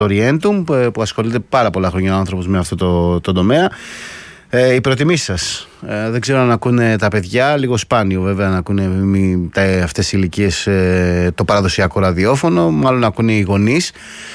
Orientum, που ασχολείται πάρα πολλά χρόνια ο άνθρωπος με αυτό το τομέα. Οι προτιμήσεις σας, δεν ξέρω αν ακούνε τα παιδιά, λίγο σπάνιο βέβαια να ακούνε αυτές οι ηλικίες το παραδοσιακό ραδιόφωνο, μάλλον ακούνε οι γονείς.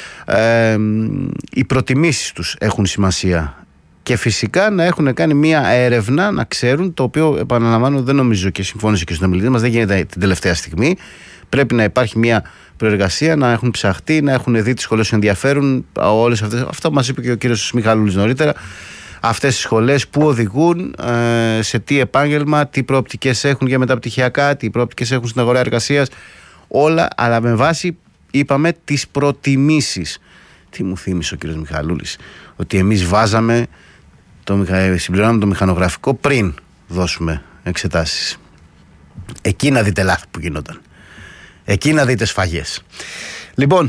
Οι προτιμήσεις τους έχουν σημασία. Και φυσικά να έχουν κάνει μία έρευνα, να ξέρουν, το οποίο επαναλαμβάνω δεν νομίζω και συμφώνησε και στον ομιλητή μας, δεν γίνεται την τελευταία στιγμή. Πρέπει να υπάρχει μία προεργασία, να έχουν ψαχτεί, να έχουν δει τις σχολές που ενδιαφέρουν, όλες αυτές. Αυτό μας είπε και ο κύριος Μιχαλούλης νωρίτερα. Αυτές τις σχολές που οδηγούν, σε τι επάγγελμα, τι προοπτικές έχουν για μεταπτυχιακά, τι προοπτικές έχουν στην αγορά εργασίας. Όλα, αλλά με βάση, είπαμε, τις προτιμήσεις. Τι μου θύμισε ο κύριος Μιχαλούλης, ότι εμείς βάζαμε, συμπληρώναμε το μηχανογραφικό πριν δώσουμε εξετάσεις. Εκεί να δείτε λάθη που γινόταν. Εκεί να δείτε σφαγές. Λοιπόν,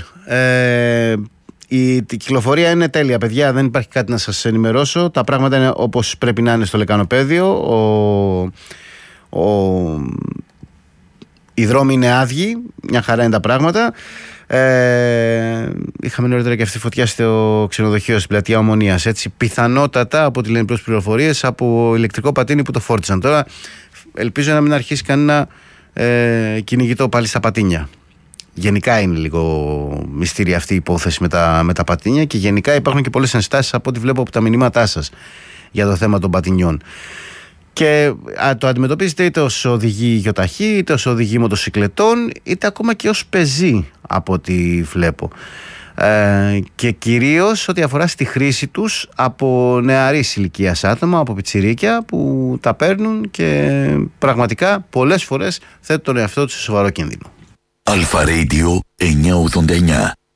η κυκλοφορία είναι τέλεια, παιδιά. Δεν υπάρχει κάτι να σας ενημερώσω. Τα πράγματα είναι όπως πρέπει να είναι στο λεκανοπέδιο. Οι δρόμοι είναι άδειοι. Μια χαρά είναι τα πράγματα. Είχαμε νωρίτερα και αυτή τη φωτιά στο ξενοδοχείο στην πλατεία Ομονίας. Έτσι, πιθανότατα, από ό,τι λένε προς πληροφορίες, από ηλεκτρικό πατίνι που το φόρτισαν. Τώρα ελπίζω να μην αρχίσει κανένα κυνηγητό πάλι στα πατίνια. Γενικά είναι λίγο μυστήρια αυτή η υπόθεση με τα πατίνια, και γενικά υπάρχουν και πολλές ενστάσεις από ό,τι βλέπω από τα μηνύματά σας για το θέμα των πατινιών. Και το αντιμετωπίζετε είτε ως οδηγοί γιοταχή, είτε ως οδηγοί μοτοσυκλετών, είτε ακόμα και ως πεζοί από ό,τι βλέπω. Και κυρίως ό,τι αφορά στη χρήση τους από νεαρής ηλικίας άτομα, από πιτσιρίκια που τα παίρνουν και πραγματικά πολλές φορές θέτουν τον εαυτό τους σε σοβαρό κίνδυνο. Αλφα Radio 989.